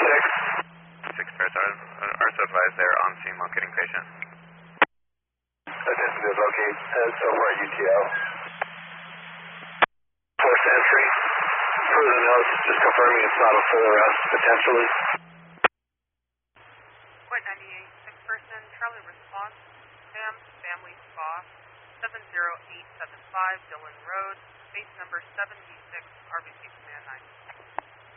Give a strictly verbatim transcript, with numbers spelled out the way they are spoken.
six. six Parasite, uh, are so advised they're on scene locating patient. Attention to locate uh, over at U T L. Force entry. Further notes, just confirming it's not a full arrest, potentially. Point ninety-eight, six person, Charlie response, Sam Family Spa, seven zero eight seven five Dillon Road, base number seven D six, R B C Command nine.